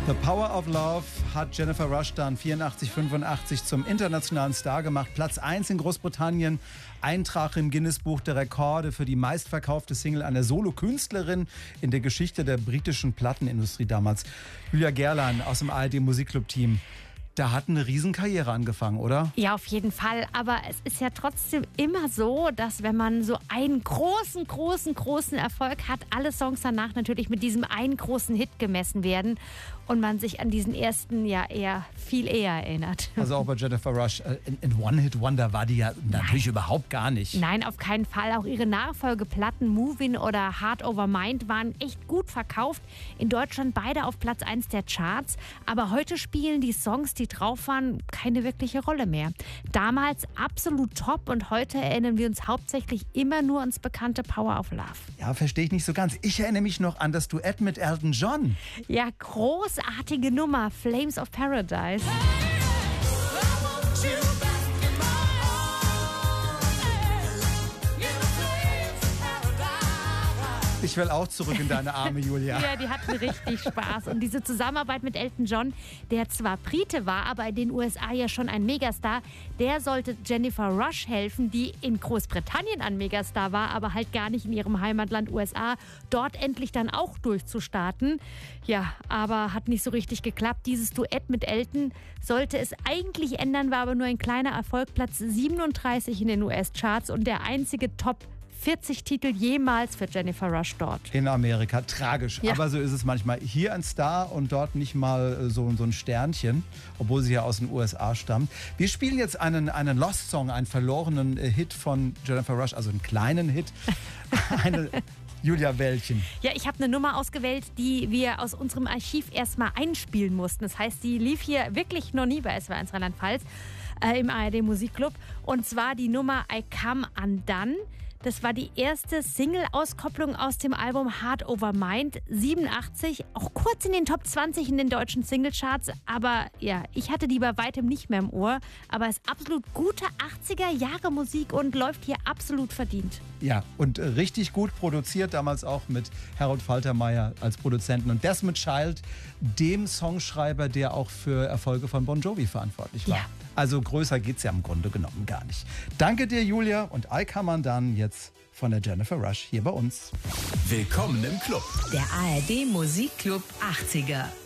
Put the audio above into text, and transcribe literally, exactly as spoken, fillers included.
The Power of Love hat Jennifer Rush dann vierundachtzig, fünfundachtzig zum internationalen Star gemacht. Platz eins in Großbritannien, Eintrag im Guinness-Buch der Rekorde für die meistverkaufte Single einer Solokünstlerin in der Geschichte der britischen Plattenindustrie damals. Julia Gerlan aus dem A R D-Musikclub-Team. Da hat eine Riesenkarriere angefangen, oder? Ja, auf jeden Fall. Aber es ist ja trotzdem immer so, dass wenn man so einen großen, großen, großen Erfolg hat, alle Songs danach natürlich mit diesem einen großen Hit gemessen werden und man sich an diesen ersten ja eher viel eher erinnert. Also auch bei Jennifer Rush, ein One-Hit-Wonder war die ja natürlich Nein. überhaupt gar nicht. Nein, auf keinen Fall. Auch ihre Nachfolgeplatten Movin' oder Heart Over Mind waren echt gut verkauft. In Deutschland beide auf Platz eins der Charts. Aber heute spielen die Songs, die drauf waren, keine wirkliche Rolle mehr. Damals absolut top und heute erinnern wir uns hauptsächlich immer nur ans bekannte Power of Love. Ja, verstehe ich nicht so ganz. Ich erinnere mich noch an das Duett mit Elton John. Ja, großartige Nummer, Flames of Paradise. Ich will auch zurück in deine Arme, Julia. Ja, die hatten richtig Spaß. Und diese Zusammenarbeit mit Elton John, der zwar Brite war, aber in den U S A ja schon ein Megastar, der sollte Jennifer Rush helfen, die in Großbritannien ein Megastar war, aber halt gar nicht in ihrem Heimatland U S A, dort endlich dann auch durchzustarten. Ja, aber hat nicht so richtig geklappt. Dieses Duett mit Elton sollte es eigentlich ändern, war aber nur ein kleiner Erfolg. Platz siebenunddreißig in den U S-Charts und der einzige Top vierzig Titel jemals für Jennifer Rush dort. In Amerika, tragisch. Ja. Aber so ist es manchmal. Hier ein Star und dort nicht mal so, so ein Sternchen, obwohl sie ja aus den U S A stammt. Wir spielen jetzt einen, einen Lost Song, einen verlorenen Hit von Jennifer Rush, also einen kleinen Hit. Eine Julia, welchen? Ja, ich habe eine Nummer ausgewählt, die wir aus unserem Archiv erstmal einspielen mussten. Das heißt, die lief hier wirklich noch nie bei S W R eins Rheinland-Pfalz äh, im A R D-Musikclub. Und zwar die Nummer I Come Undone. Das war die erste Single-Auskopplung aus dem Album Heart Over Mind, siebenundachtzig, auch kurz in den Top zwanzig in den deutschen Singlecharts. Aber ja, ich hatte die bei weitem nicht mehr im Ohr. Aber es ist absolut gute achtziger Jahre Musik und läuft hier absolut verdient. Ja, und richtig gut produziert, damals auch mit Harold Faltermeyer als Produzenten. Und Desmond Child, dem Songschreiber, der auch für Erfolge von Bon Jovi verantwortlich war. Ja. Also größer geht's ja im Grunde genommen gar nicht. Danke dir, Julia, und I Come Undone jetzt von der Jennifer Rush hier bei uns. Willkommen im Club. Der A R D Musikclub achtziger.